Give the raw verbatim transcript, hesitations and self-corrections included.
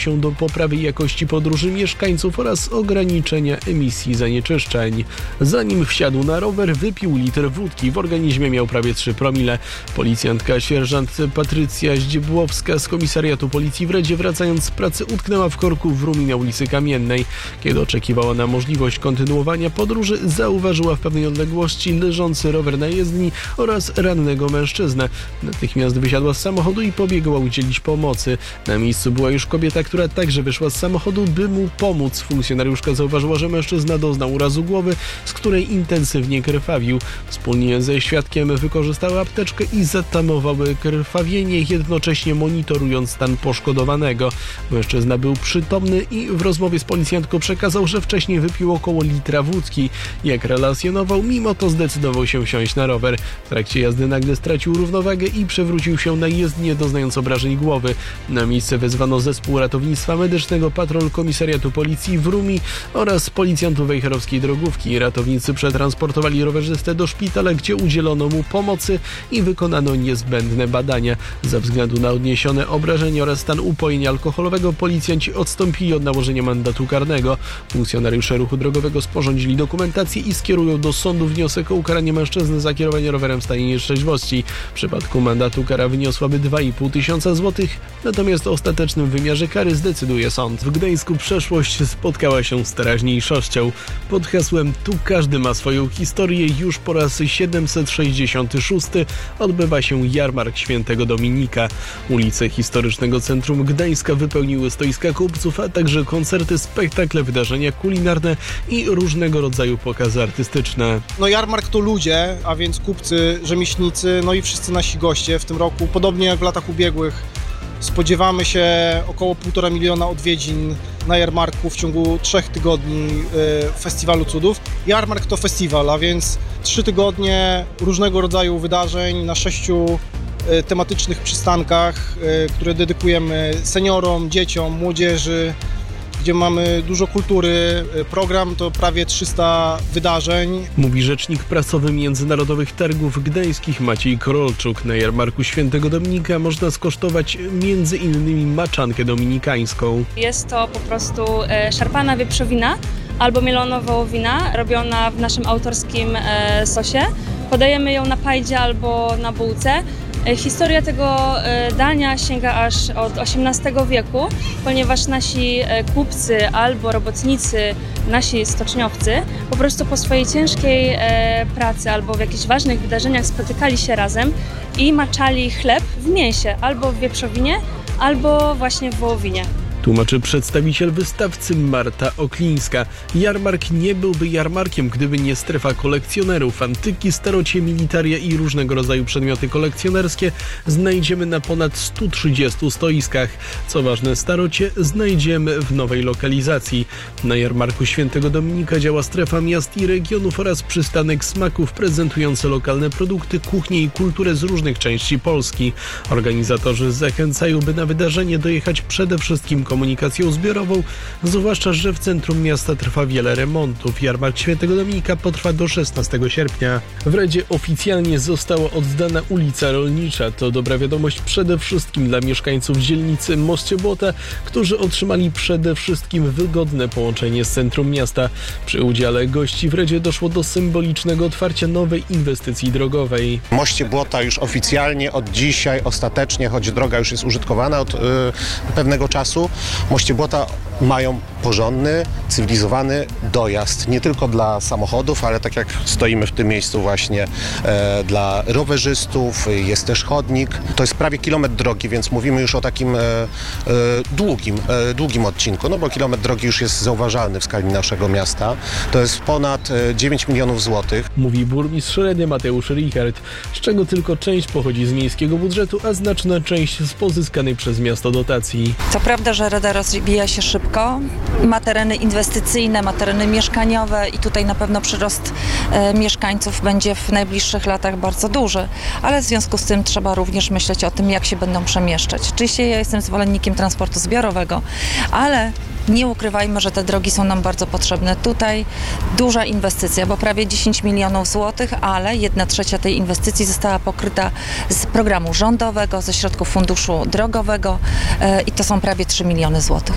się do poprawy jakości podróży mieszkańców oraz ograniczenia emisji zanieczyszczeń. Zanim wsiadł na rower, wypił litr wódki. W organizmie miał prawie trzy promile. Policjantka sierżant Patrycja Zdziebłowska z komisariatu policji w Redzie, wracając z pracy, utknęła w korku w Rumi na ulicy Kamiennej. Kiedy oczekiwała na możliwość kontynuowania podróży, zauważyła w pewnej odległości leżący rower na jezdni oraz rannego mężczyznę. Natychmiast wysiadła z samochodu i pobiegła udzielić pomocy. Na miejscu była już kobieta, która także wyszła z samochodu, by mu pomóc. Funkcjonariuszka zauważyła, że mężczyzna doznał urazu głowy, z której intensywnie krwawił. Wspólnie ze świadkiem wykorzystały apteczkę i zatamowały krwawienie, jednocześnie monitorując stan poszkodowanego. Mężczyzna był przytomny i w rozmowie z policjantką przekazał, że wcześniej wypił około litra wódki. Jak relacjonował, mimo to zdecydował się wsiąść na rower. W trakcie jazdy nagle stracił równowagę i przewrócił się na jezdnię, doznając obrażeń głowy. Na miejsce wezwano zespół ratownictwa medycznego, patrol komisariatu policji w Rumi oraz policjantów wejherowskiej drogówki. Ratownicy przetransportowali rowerzystę do szpitala, gdzie udzielono mu pomocy i wykonano niezbędne badania. Ze względu na odniesione obrażenia oraz stan upojenia alkoholowego policjanci odstąpili od nałożenia mandatu karnego. Funkcjonariusze ruchu drogowego sporządzili dokumentację i skierują do sądu wniosek o ukaranie mężczyzny za kierowanie rowerem w stanie nietrzeźwości. W przypadku mandatu kara wyniosłaby dwa i pół tysiąca złotych, natomiast o ostatecznym wymiarze kary zdecyduje sąd. W Gdańsku przeszłość spotkała się z teraźniejszością. Pod hasłem "Tu każdy ma swoją historię" już po raz siedemset sześćdziesiąty szósty odbywa się jarmark Świętego Dominika. Ulice historycznego centrum Gdańska wypełniły stoiska kupców, a także koncerty, spektakle, wydarzenia kulinarne i różnego rodzaju pokazy artystyczne. No jarmark to ludzie, a więc kupcy, rzemieślnicy, no i wszyscy nasi goście. W tym roku, podobnie jak w latach ubiegłych, spodziewamy się około półtora miliona odwiedzin na jarmarku w ciągu trzech tygodni y, Festiwalu Cudów. Jarmark to festiwal, a więc trzy tygodnie różnego rodzaju wydarzeń na sześciu y, tematycznych przystankach, y, które dedykujemy seniorom, dzieciom, młodzieży, gdzie mamy dużo kultury. Program to prawie trzysta wydarzeń. Mówi rzecznik prasowy Międzynarodowych Targów Gdańskich Maciej Korolczuk. Na jarmarku Świętego Dominika można skosztować między innymi maczankę dominikańską. Jest to po prostu szarpana wieprzowina albo mielona wołowina robiona w naszym autorskim sosie. Podajemy ją na pajdzie albo na bułce. Historia tego dania sięga aż od osiemnastego wieku, ponieważ nasi kupcy albo robotnicy, nasi stoczniowcy po prostu po swojej ciężkiej pracy albo w jakichś ważnych wydarzeniach spotykali się razem i maczali chleb w mięsie, albo w wieprzowinie, albo właśnie w wołowinie. Tłumaczy przedstawiciel wystawcy Marta Oklińska. Jarmark nie byłby jarmarkiem, gdyby nie strefa kolekcjonerów. Antyki, starocie, militaria i różnego rodzaju przedmioty kolekcjonerskie znajdziemy na ponad stu trzydziestu stoiskach. Co ważne, starocie znajdziemy w nowej lokalizacji. Na jarmarku Świętego Dominika działa strefa miast i regionów oraz przystanek smaków prezentujący lokalne produkty, kuchnię i kulturę z różnych części Polski. Organizatorzy zachęcają, by na wydarzenie dojechać przede wszystkim komunikacją zbiorową, zwłaszcza że w centrum miasta trwa wiele remontów. Jarmark Świętego Dominika potrwa do szesnastego sierpnia. W Redzie oficjalnie została oddana ulica Rolnicza. To dobra wiadomość przede wszystkim dla mieszkańców dzielnicy Moście Błota, którzy otrzymali przede wszystkim wygodne połączenie z centrum miasta. Przy udziale gości w Redzie doszło do symbolicznego otwarcia nowej inwestycji drogowej. Moście Błota już oficjalnie od dzisiaj, ostatecznie, choć droga już jest użytkowana od yy, pewnego czasu, Moście Błota mają porządny, cywilizowany dojazd. Nie tylko dla samochodów, ale tak jak stoimy w tym miejscu właśnie e, dla rowerzystów. Jest też chodnik. To jest prawie kilometr drogi, więc mówimy już o takim e, e, długim, e, długim odcinku, no bo kilometr drogi już jest zauważalny w skali naszego miasta. To jest ponad e, dziewięć milionów złotych. Mówi burmistrz Redy Mateusz Richard, z czego tylko część pochodzi z miejskiego budżetu, a znaczna część z pozyskanej przez miasto dotacji. Co prawda, że Reda rozwija się szybko, ma tereny inwestycyjne, ma tereny mieszkaniowe i tutaj na pewno przyrost e, mieszkańców będzie w najbliższych latach bardzo duży, ale w związku z tym trzeba również myśleć o tym, jak się będą przemieszczać. Oczywiście ja jestem zwolennikiem transportu zbiorowego, ale nie ukrywajmy, że te drogi są nam bardzo potrzebne. Tutaj duża inwestycja, bo prawie dziesięć milionów złotych, ale jedna trzecia tej inwestycji została pokryta z programu rządowego, ze środków funduszu drogowego e, i to są prawie trzy miliony złotych.